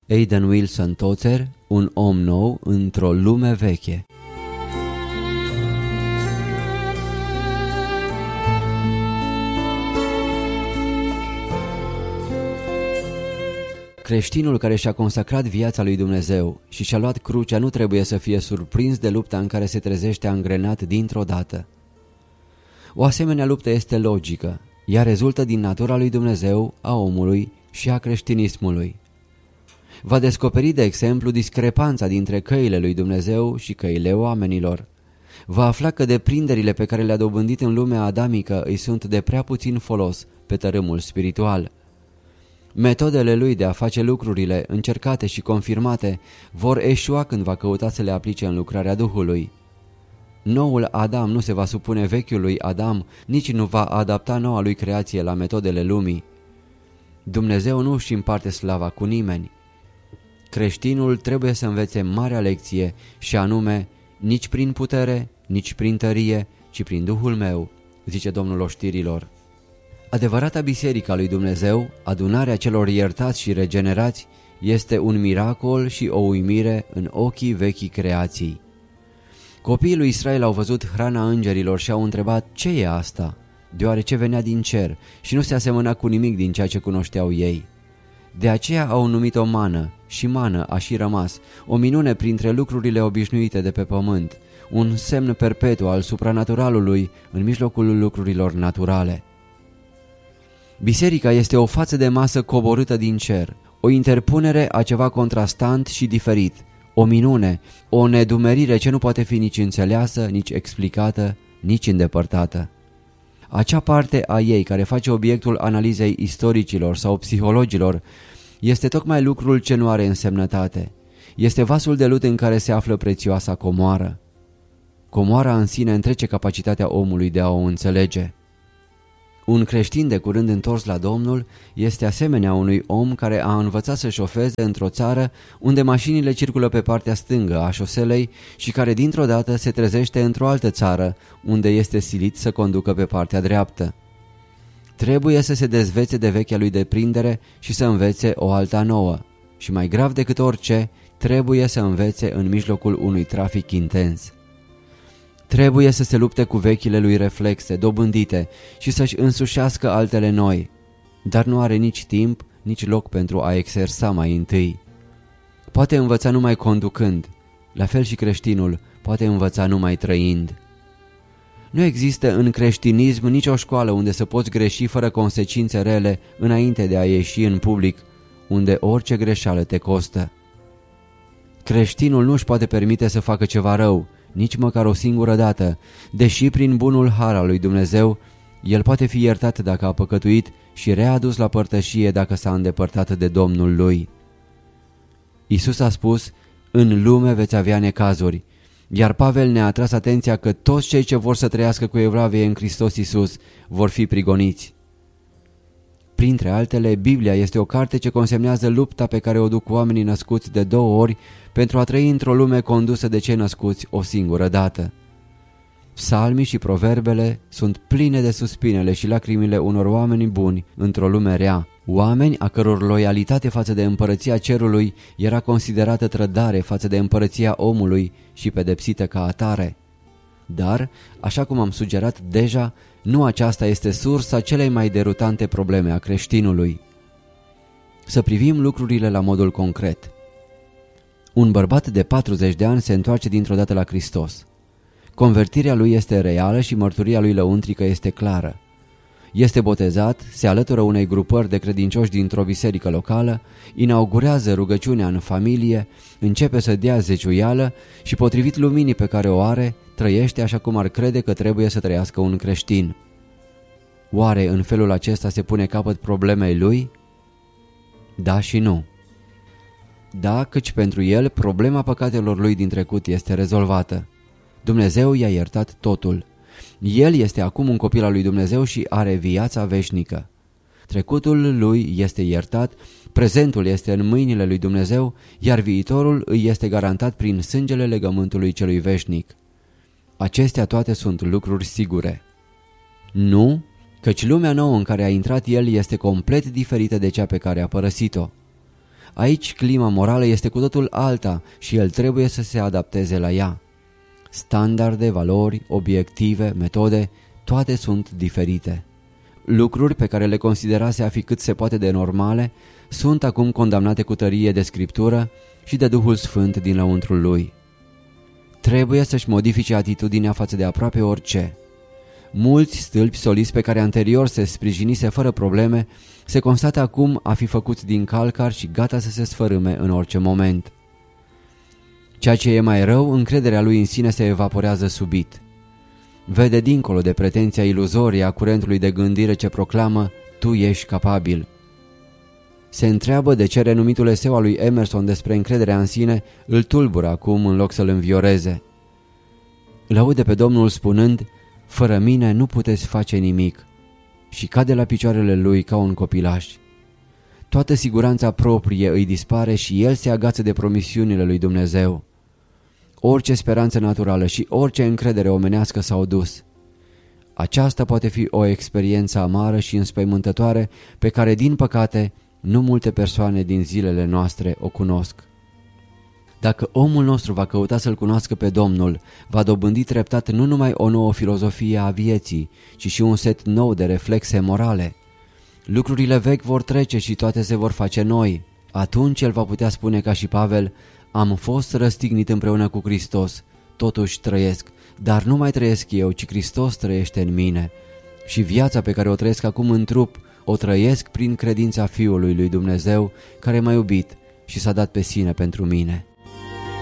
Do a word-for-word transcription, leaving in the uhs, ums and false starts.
Aidan Wilson Tozer, Un om nou într-o lume veche. Creștinul care și-a consacrat viața lui Dumnezeu și și-a luat crucea nu trebuie să fie surprins de lupta în care se trezește angrenat dintr-o dată. O asemenea luptă este logică, ea rezultă din natura lui Dumnezeu, a omului și a creștinismului. Va descoperi, de exemplu, discrepanța dintre căile lui Dumnezeu și căile oamenilor. Va afla că deprinderile pe care le-a dobândit în lumea adamică îi sunt de prea puțin folos pe tărâmul spiritual. Metodele lui de a face lucrurile, încercate și confirmate, vor eșua când va căuta să le aplice în lucrarea Duhului. Noul Adam nu se va supune vechiului Adam, nici nu va adapta noua lui creație la metodele lumii. Dumnezeu nu își împarte slava cu nimeni. Creștinul trebuie să învețe marea lecție și anume, nici prin putere, nici prin tărie, ci prin Duhul meu, zice Domnul oștirilor. Adevărata biserică a lui Dumnezeu, adunarea celor iertați și regenerați, este un miracol și o uimire în ochii vechii creații. Copiii lui Israel au văzut hrana îngerilor și au întrebat ce e asta, deoarece venea din cer și nu se asemăna cu nimic din ceea ce cunoșteau ei. De aceea au numit-o mană și mană a și rămas, o minune printre lucrurile obișnuite de pe pământ, un semn perpetu al supranaturalului în mijlocul lucrurilor naturale. Biserica este o față de masă coborâtă din cer, o interpunere a ceva contrastant și diferit, o minune, o nedumerire ce nu poate fi nici înțeleasă, nici explicată, nici îndepărtată. Acea parte a ei care face obiectul analizei istoricilor sau psihologilor este tocmai lucrul ce nu are însemnătate. Este vasul de lut în care se află prețioasa comoară. Comoara în sine întrece capacitatea omului de a o înțelege. Un creștin de curând întors la Domnul este asemenea unui om care a învățat să șofeze într-o țară unde mașinile circulă pe partea stângă a șoselei și care dintr-o dată se trezește într-o altă țară unde este silit să conducă pe partea dreaptă. Trebuie să se dezvețe de vechea lui deprindere și să învețe o alta nouă. Și mai grav decât orice, trebuie să învețe în mijlocul unui trafic intens. Trebuie să se lupte cu vechile lui reflexe, dobândite, și să-și însușească altele noi, dar nu are nici timp, nici loc pentru a exersa mai întâi. Poate învăța numai conducând, la fel și creștinul poate învăța numai trăind. Nu există în creștinism nicio școală unde să poți greși fără consecințe rele înainte de a ieși în public, unde orice greșeală te costă. Creștinul nu își poate permite să facă ceva rău, nici măcar o singură dată, deși prin bunul har al lui Dumnezeu, el poate fi iertat dacă a păcătuit și readus la părtășie dacă s-a îndepărtat de Domnul lui. Iisus a spus, în lume veți avea necazuri, iar Pavel ne-a atras atenția că toți cei ce vor să trăiască cu evlavie în Hristos Iisus vor fi prigoniți. Printre altele, Biblia este o carte ce consemnează lupta pe care o duc oamenii născuți de două ori pentru a trăi într-o lume condusă de cei născuți o singură dată. Psalmii și proverbele sunt pline de suspinele și lacrimile unor oameni buni într-o lume rea, oameni a căror loialitate față de împărăția cerului era considerată trădare față de împărăția omului și pedepsită ca atare. Dar, așa cum am sugerat deja, nu aceasta este sursa celei mai derutante probleme a creștinului. Să privim lucrurile la modul concret. Un bărbat de patruzeci de ani se întoarce dintr-o dată la Hristos. Convertirea lui este reală și mărturia lui lăuntrică este clară. Este botezat, se alătură unei grupări de credincioși dintr-o biserică locală, inaugurează rugăciunea în familie, începe să dea zeciuială și, potrivit luminii pe care o are, trăiește așa cum ar crede că trebuie să trăiască un creștin. Oare în felul acesta se pune capăt problemei lui? Da și nu. Da, căci pentru el problema păcatelor lui din trecut este rezolvată. Dumnezeu i-a iertat totul. El este acum un copil al lui Dumnezeu și are viața veșnică. Trecutul lui este iertat, prezentul este în mâinile lui Dumnezeu, iar viitorul îi este garantat prin sângele legământului celui veșnic. Acestea toate sunt lucruri sigure. Nu, căci lumea nouă în care a intrat el este complet diferită de cea pe care a părăsit-o. Aici clima morală este cu totul alta și el trebuie să se adapteze la ea. Standarde, valori, obiective, metode, toate sunt diferite. Lucruri pe care le considerase a fi cât se poate de normale sunt acum condamnate cu tărie de Scriptură și de Duhul Sfânt din lăuntrul lui. Trebuie să-și modifice atitudinea față de aproape orice. Mulți stâlpi soliți pe care anterior se sprijinise fără probleme se constată acum a fi făcuți din calcar și gata să se sfărâme în orice moment. Ceea ce e mai rău, încrederea lui în sine se evaporează subit. Vede dincolo de pretenția iluzorie a curentului de gândire ce proclamă tu ești capabil. Se întreabă de ce renumitul eseu al lui Emerson despre încrederea în sine îl tulbură acum în loc să-l învioreze. Îl aude pe Domnul spunând, fără mine nu puteți face nimic, și cade la picioarele lui ca un copilaș. Toată siguranța proprie îi dispare și el se agață de promisiunile lui Dumnezeu. Orice speranță naturală și orice încredere omenească s-au dus. Aceasta poate fi o experiență amară și înspăimântătoare pe care, din păcate, nu multe persoane din zilele noastre o cunosc. Dacă omul nostru va căuta să-L cunoască pe Domnul, va dobândi treptat nu numai o nouă filozofie a vieții, ci și un set nou de reflexe morale. Lucrurile vechi vor trece și toate se vor face noi. Atunci el va putea spune ca și Pavel, am fost răstignit împreună cu Hristos, totuși trăiesc, dar nu mai trăiesc eu, ci Hristos trăiește în mine. Și viața pe care o trăiesc acum în trup, o trăiesc prin credința Fiului lui Dumnezeu, care m-a iubit și s-a dat pe sine pentru mine.